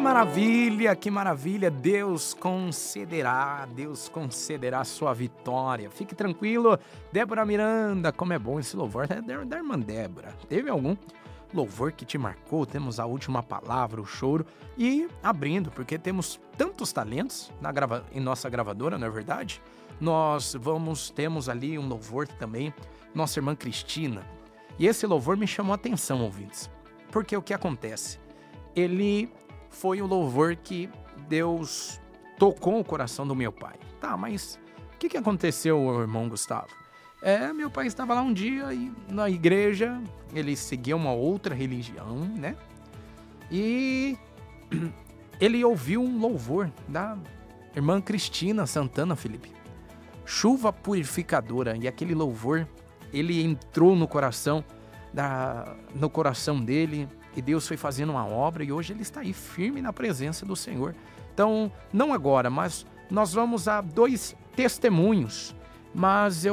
que maravilha, Deus concederá a sua vitória. Fique tranquilo, Débora Miranda, como é bom esse louvor da irmã Débora. Teve algum louvor que te marcou? Temos a última palavra, o choro, e abrindo, porque temos tantos talentos em nossa gravadora, não é verdade? Temos ali um louvor também, nossa irmã Cristina, e esse louvor me chamou a atenção, ouvintes, porque o que acontece? Ele foi o louvor que Deus tocou o coração do meu pai. Tá, mas o que aconteceu, irmão Gustavo? Meu pai estava lá um dia na igreja, ele seguia uma outra religião, né? E ele ouviu um louvor da irmã Cristina Santana, Felipe. Chuva purificadora. E aquele louvor, ele entrou no coração dele, e Deus foi fazendo uma obra, e hoje ele está aí firme na presença do Senhor. Então, não agora, mas nós vamos a 2 testemunhos. Mas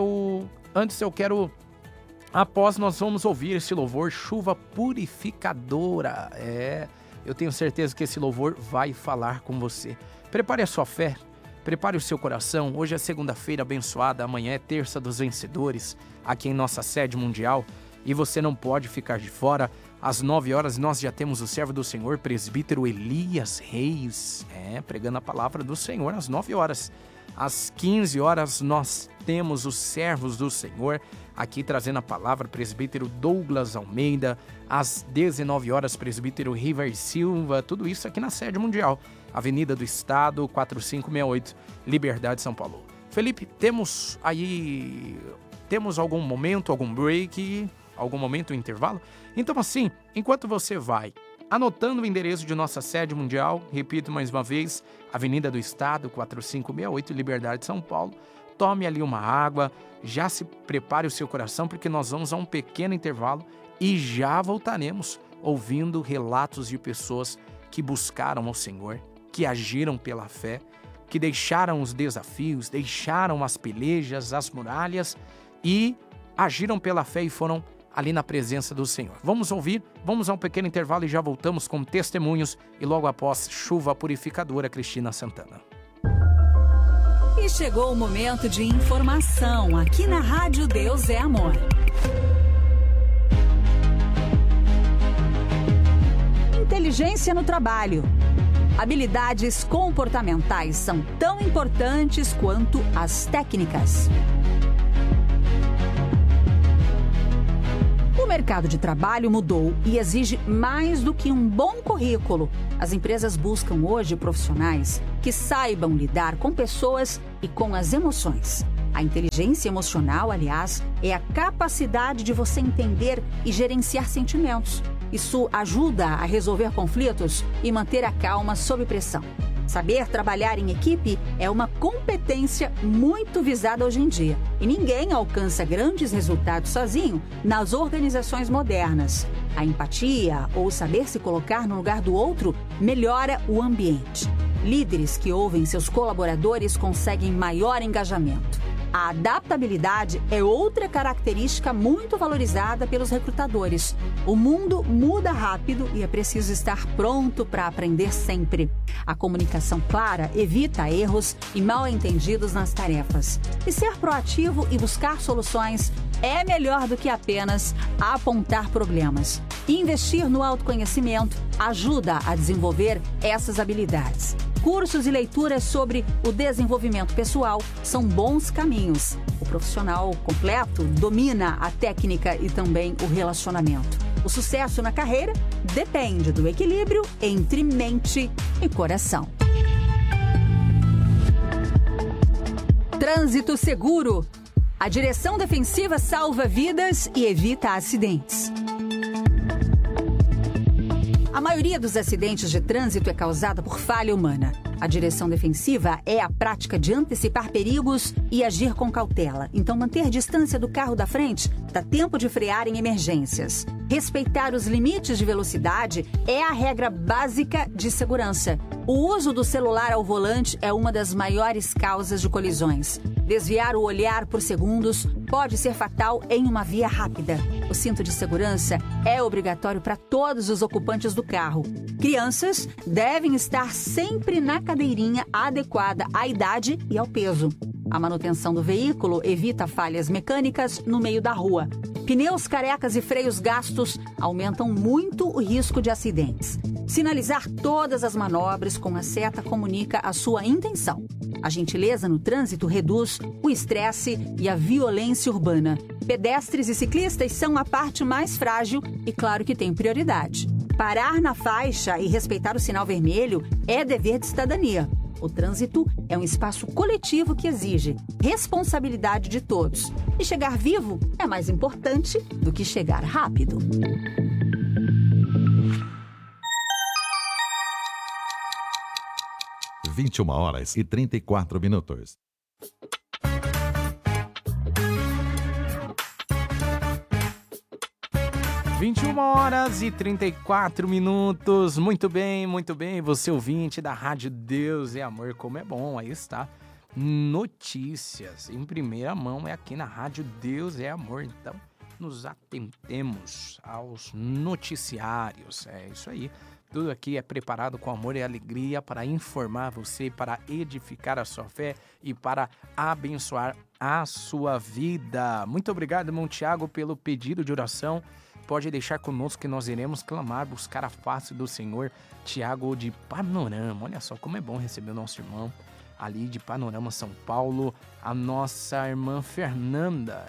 após nós vamos ouvir esse louvor, Chuva Purificadora. Eu tenho certeza que esse louvor vai falar com você. Prepare a sua fé, prepare o seu coração. Hoje é segunda-feira abençoada, amanhã é terça dos vencedores, aqui em nossa sede mundial. E você não pode ficar de fora. Às 9 horas nós já temos o servo do Senhor, presbítero Elias Reis, pregando a palavra do Senhor às 9 horas. Às 15 horas nós temos os servos do Senhor, aqui trazendo a palavra, presbítero Douglas Almeida. Às 19 horas, presbítero River Silva, tudo isso aqui na sede mundial, Avenida do Estado, 4568, Liberdade, São Paulo. Felipe, temos algum momento, algum break, algum momento, intervalo? Então assim, enquanto você vai anotando o endereço de nossa sede mundial, repito mais uma vez, Avenida do Estado, 4568, Liberdade, São Paulo, tome ali uma água, já se prepare o seu coração, porque nós vamos a um pequeno intervalo e já voltaremos ouvindo relatos de pessoas que buscaram ao Senhor, que agiram pela fé, que deixaram os desafios, deixaram as pelejas, as muralhas e agiram pela fé e foram ali na presença do Senhor. Vamos a um pequeno intervalo e já voltamos com testemunhos e logo após Chuva Purificadora, Cristina Santana. E chegou o momento de informação aqui na Rádio Deus é Amor. Inteligência no trabalho. Habilidades comportamentais são tão importantes quanto as técnicas. O mercado de trabalho mudou e exige mais do que um bom currículo. As empresas buscam hoje profissionais que saibam lidar com pessoas e com as emoções. A inteligência emocional, aliás, é a capacidade de você entender e gerenciar sentimentos. Isso ajuda a resolver conflitos e manter a calma sob pressão. Saber trabalhar em equipe é uma competência muito visada hoje em dia. E ninguém alcança grandes resultados sozinho nas organizações modernas. A empatia, ou saber se colocar no lugar do outro, melhora o ambiente. Líderes que ouvem seus colaboradores conseguem maior engajamento. A adaptabilidade é outra característica muito valorizada pelos recrutadores. O mundo muda rápido e é preciso estar pronto para aprender sempre. A comunicação clara evita erros e mal-entendidos nas tarefas. E ser proativo e buscar soluções é melhor do que apenas apontar problemas. Investir no autoconhecimento ajuda a desenvolver essas habilidades. Cursos e leituras sobre o desenvolvimento pessoal são bons caminhos. O profissional completo domina a técnica e também o relacionamento. O sucesso na carreira depende do equilíbrio entre mente e coração. Trânsito seguro. A direção defensiva salva vidas e evita acidentes. A maioria dos acidentes de trânsito é causada por falha humana. A direção defensiva é a prática de antecipar perigos e agir com cautela. Então, manter distância do carro da frente dá tempo de frear em emergências. Respeitar os limites de velocidade é a regra básica de segurança. O uso do celular ao volante é uma das maiores causas de colisões. Desviar o olhar por segundos pode ser fatal em uma via rápida. O cinto de segurança é obrigatório para todos os ocupantes do carro. Crianças devem estar sempre na cadeirinha adequada à idade e ao peso. A manutenção do veículo evita falhas mecânicas no meio da rua. Pneus carecas e freios gastos aumentam muito o risco de acidentes. Sinalizar todas as manobras com a seta comunica a sua intenção. A gentileza no trânsito reduz o estresse e a violência urbana. Pedestres e ciclistas são a parte mais frágil e, claro, que tem prioridade. Parar na faixa e respeitar o sinal vermelho é dever de cidadania. O trânsito é um espaço coletivo que exige responsabilidade de todos. E chegar vivo é mais importante do que chegar rápido. Às 21h34. 21h34. Muito bem, muito bem. Você ouvinte da Rádio Deus e Amor, como é bom. Aí está. Notícias em primeira mão é aqui na Rádio Deus e Amor. Então, nos atentemos aos noticiários. É isso aí. Tudo aqui é preparado com amor e alegria para informar você, para edificar a sua fé e para abençoar a sua vida. Muito obrigado, irmão Tiago, pelo pedido de oração. Pode deixar conosco que nós iremos clamar, buscar a face do Senhor. Tiago de Panorama, olha só como é bom receber o nosso irmão ali de Panorama, São Paulo. A nossa irmã Fernanda,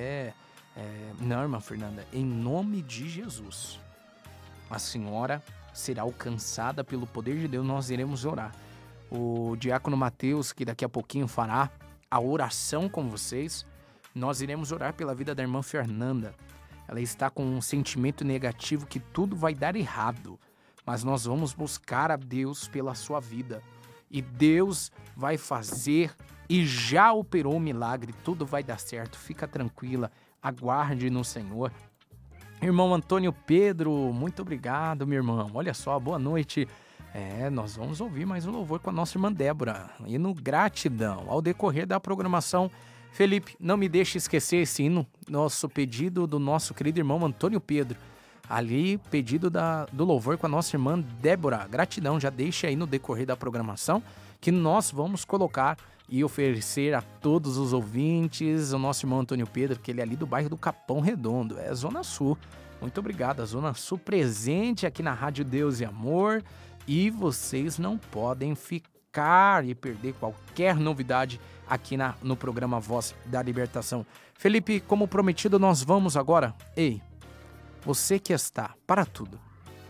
não, irmã Fernanda, em nome de Jesus, a senhora será alcançada pelo poder de Deus, nós iremos orar. O diácono Mateus, que daqui a pouquinho fará a oração com vocês, nós iremos orar pela vida da irmã Fernanda. Ela está com um sentimento negativo que tudo vai dar errado, mas nós vamos buscar a Deus pela sua vida. E Deus vai fazer e já operou um milagre, tudo vai dar certo, fica tranquila, aguarde no Senhor. Irmão Antônio Pedro, muito obrigado, meu irmão. Olha só, boa noite. Nós vamos ouvir mais um louvor com a nossa irmã Débora. E no gratidão, ao decorrer da programação, Felipe, não me deixe esquecer esse hino, nosso pedido do nosso querido irmão Antônio Pedro. Ali, pedido do louvor com a nossa irmã Débora. Gratidão, já deixa aí no decorrer da programação que nós vamos colocar e oferecer a todos os ouvintes o nosso irmão Antônio Pedro, que ele é ali do bairro do Capão Redondo, é Zona Sul. Muito obrigado, a Zona Sul presente aqui na Rádio Deus e Amor, e vocês não podem ficar e perder qualquer novidade aqui no programa Voz da Libertação. Felipe, como prometido, nós vamos agora. Ei, você que está para tudo.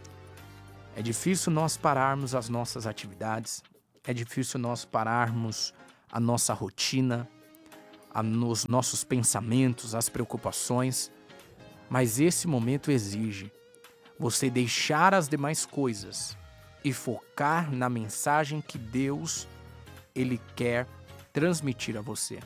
É difícil nós pararmos as nossas atividades, é difícil nós pararmos a nossa rotina, os nossos pensamentos, as preocupações, mas esse momento exige você deixar as demais coisas e focar na mensagem que Deus, Ele quer transmitir a você.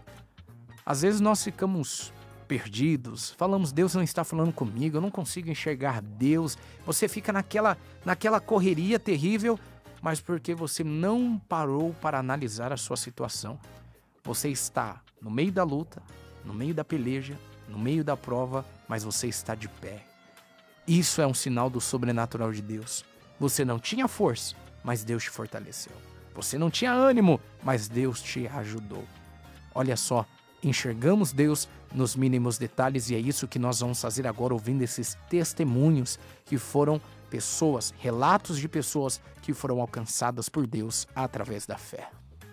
Às vezes nós ficamos perdidos, falamos, Deus não está falando comigo, eu não consigo enxergar Deus. Você fica naquela correria terrível, mas porque você não parou para analisar a sua situação. Você está no meio da luta, no meio da peleja, no meio da prova, mas você está de pé. Isso é um sinal do sobrenatural de Deus. Você não tinha força, mas Deus te fortaleceu. Você não tinha ânimo, mas Deus te ajudou. Olha só, enxergamos Deus nos mínimos detalhes e é isso que nós vamos fazer agora, ouvindo esses testemunhos que foram pessoas, relatos de pessoas que foram alcançadas por Deus através da fé.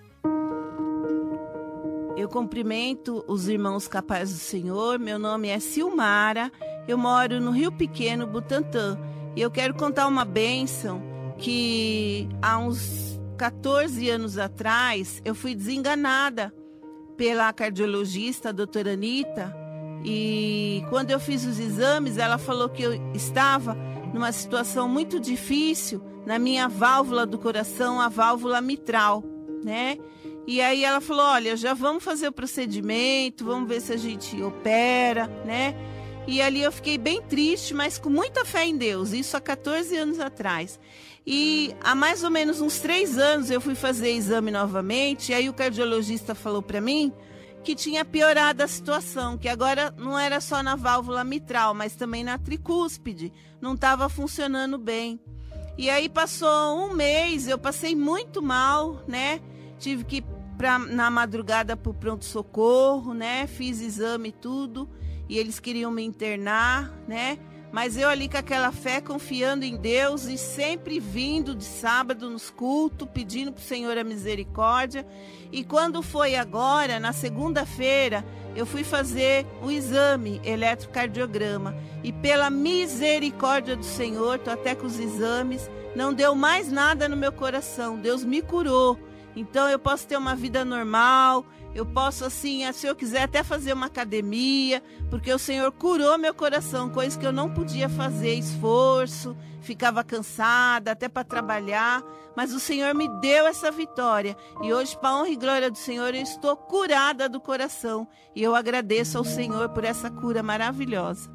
Eu cumprimento os irmãos capazes do Senhor. Meu nome é Silmara, eu moro no Rio Pequeno, Butantã. E eu quero contar uma bênção que há uns 14 anos atrás eu fui desenganada pela cardiologista, a doutora Anitta. E quando eu fiz os exames, ela falou que eu estava numa situação muito difícil na minha válvula do coração, a válvula mitral, né? E aí ela falou, olha, já vamos fazer o procedimento, vamos ver se a gente opera, né? E ali eu fiquei bem triste, mas com muita fé em Deus, isso há 14 anos atrás. E há mais ou menos uns 3 anos eu fui fazer exame novamente, e aí o cardiologista falou para mim que tinha piorado a situação, que agora não era só na válvula mitral, mas também na tricúspide, não estava funcionando bem. E aí passou um mês, eu passei muito mal, né? Tive que ir na madrugada para o pronto-socorro, né? Fiz exame e tudo, e eles queriam me internar, né? Mas eu ali com aquela fé, confiando em Deus e sempre vindo de sábado nos cultos, pedindo para o Senhor a misericórdia. E quando foi agora, na segunda-feira, eu fui fazer o exame eletrocardiograma. E pela misericórdia do Senhor, estou até com os exames, não deu mais nada no meu coração. Deus me curou. Então eu posso ter uma vida normal, eu posso assim, se eu quiser até fazer uma academia, porque o Senhor curou meu coração, coisa que eu não podia fazer, esforço, ficava cansada até para trabalhar, mas o Senhor me deu essa vitória e hoje, para a honra e glória do Senhor, eu estou curada do coração e eu agradeço ao Senhor por essa cura maravilhosa.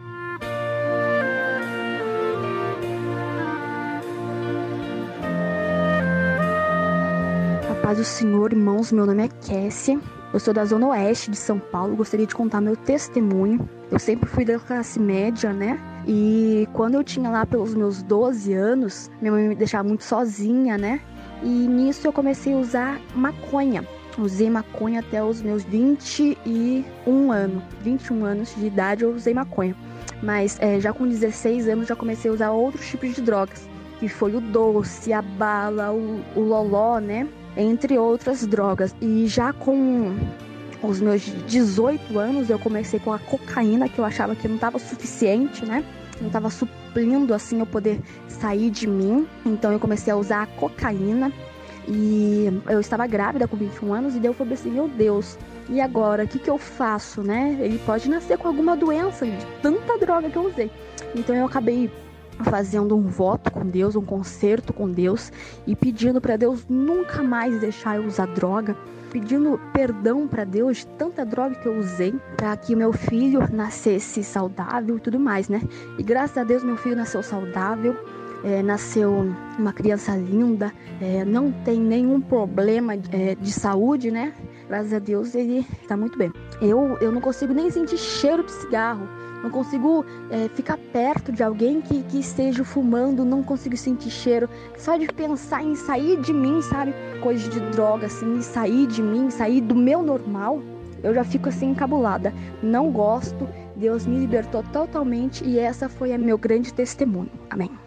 Paz do Senhor, irmãos, meu nome é Kessia, eu sou da Zona Oeste de São Paulo, gostaria de contar meu testemunho. Eu sempre fui da classe média, né? E quando eu tinha lá pelos meus 12 anos, minha mãe me deixava muito sozinha, né? E nisso eu comecei a usar maconha. Usei maconha até os meus 21 anos. 21 anos de idade eu usei maconha. Mas já com 16 anos já comecei a usar outros tipos de drogas, que foi o doce, a bala, o loló, né? Entre outras drogas. E já com os meus 18 anos eu comecei com a cocaína, que eu achava que não estava suficiente, né? Não estava suprindo assim eu poder sair de mim. Então eu comecei a usar a cocaína e eu estava grávida com 21 anos e daí eu falei assim, meu Deus, e agora? O que eu faço, né? Ele pode nascer com alguma doença de tanta droga que eu usei. Então eu acabei fazendo um voto com Deus, um concerto com Deus e pedindo para Deus nunca mais deixar eu usar droga, pedindo perdão para Deus de tanta droga que eu usei, para que meu filho nascesse saudável e tudo mais, né? E graças a Deus meu filho nasceu saudável, nasceu uma criança linda, não tem nenhum problema de saúde, né? Graças a Deus ele está muito bem. Eu não consigo nem sentir cheiro de cigarro. Não consigo ficar perto de alguém que esteja fumando, não consigo sentir cheiro. Só de pensar em sair de mim, sabe? Coisa de droga, assim, sair de mim, sair do meu normal, eu já fico assim encabulada. Não gosto, Deus me libertou totalmente e essa foi o meu grande testemunho. Amém.